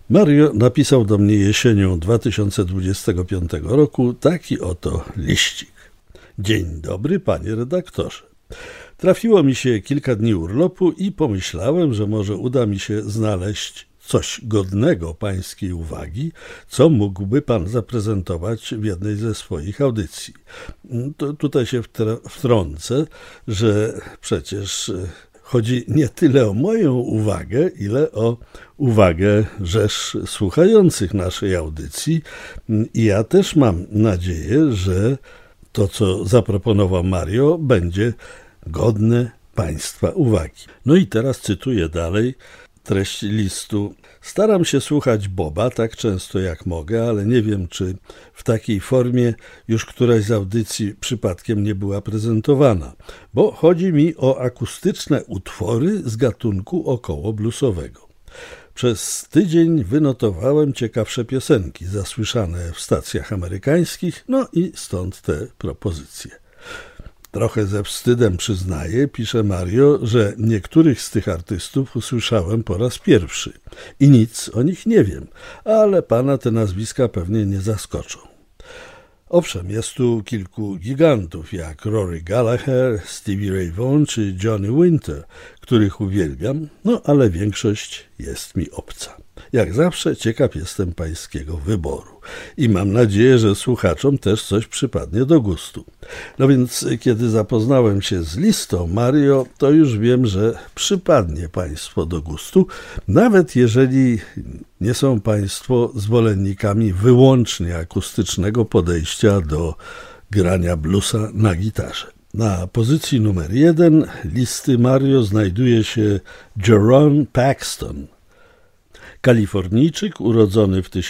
Mario napisał do mnie jesienią 2025 roku taki oto liścik. Dzień dobry, panie redaktorze. Trafiło mi się kilka dni urlopu i pomyślałem, że może uda mi się znaleźć coś godnego pańskiej uwagi, co mógłby pan zaprezentować w jednej ze swoich audycji. Tutaj się wtrącę, że przecież chodzi nie tyle o moją uwagę, ile o uwagę rzesz słuchających naszej audycji. I ja też mam nadzieję, że to, co zaproponował Mario, będzie godne państwa uwagi. No i teraz cytuję dalej treść listu. Staram się słuchać Boba tak często jak mogę, ale nie wiem, czy w takiej formie już któraś z audycji przypadkiem nie była prezentowana, bo chodzi mi o akustyczne utwory z gatunku około bluesowego. Przez tydzień wynotowałem ciekawsze piosenki zasłyszane w stacjach amerykańskich, no i stąd te propozycje. Trochę ze wstydem przyznaję, pisze Mario, że niektórych z tych artystów usłyszałem po raz pierwszy i nic o nich nie wiem, ale pana te nazwiska pewnie nie zaskoczą. Owszem, jest tu kilku gigantów jak Rory Gallagher, Stevie Ray Vaughan czy Johnny Winter, których uwielbiam, no ale większość jest mi obca. Jak zawsze ciekaw jestem pańskiego wyboru i mam nadzieję, że słuchaczom też coś przypadnie do gustu. No więc kiedy zapoznałem się z listą Mario, to już wiem, że przypadnie państwo do gustu, nawet jeżeli nie są państwo zwolennikami wyłącznie akustycznego podejścia do grania bluesa na gitarze. Na pozycji numer 1 listy Mario znajduje się Jerome Paxton, Kalifornijczyk urodzony w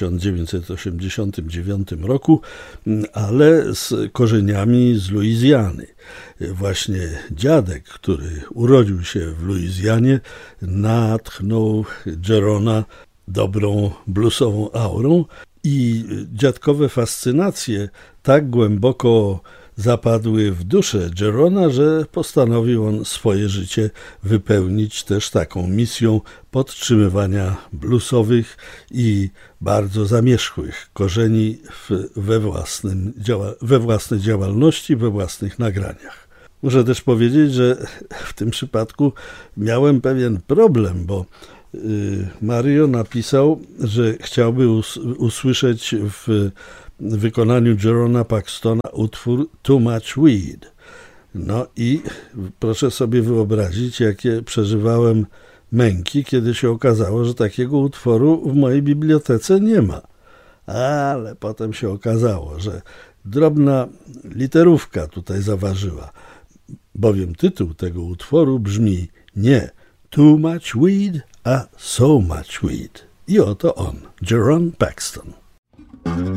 1989 roku, ale z korzeniami z Luizjany. Właśnie dziadek, który urodził się w Luizjanie, natchnął Jerona dobrą bluesową aurą i dziadkowe fascynacje tak głęboko zapadły w duszę Jerona, że postanowił on swoje życie wypełnić też taką misją podtrzymywania bluesowych i bardzo zamierzchłych korzeni we własnej działalności, we własnych nagraniach. Muszę też powiedzieć, że w tym przypadku miałem pewien problem, bo Mario napisał, że chciałby usłyszeć w wykonaniu Jerona Paxtona utwór Too Much Weed. No i proszę sobie wyobrazić, jakie przeżywałem męki, kiedy się okazało, że takiego utworu w mojej bibliotece nie ma. Ale potem się okazało, że drobna literówka tutaj zaważyła, bowiem tytuł tego utworu brzmi nie Too Much Weed, a So Much Weed. I oto on, Jerome Paxton.